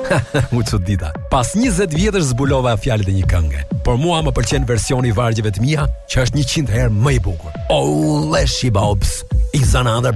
U çudita. Pas 20 vjetësh zbulova fjalët e një këngë, por mua më pëlqen versioni i vargjeve të mia, që është 100 herë më i bukur. Oh, Leshy Bobs is another